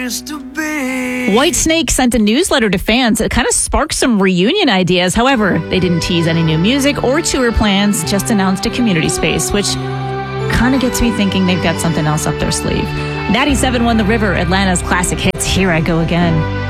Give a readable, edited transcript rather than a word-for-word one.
Whitesnake sent a newsletter to fans that kind of sparked some reunion ideas. However, they didn't tease any new music or tour plans, just announced a community space, which kind of gets me thinking they've got something else up their sleeve. 97 won The River, Atlanta's classic hits. Here I Go Again.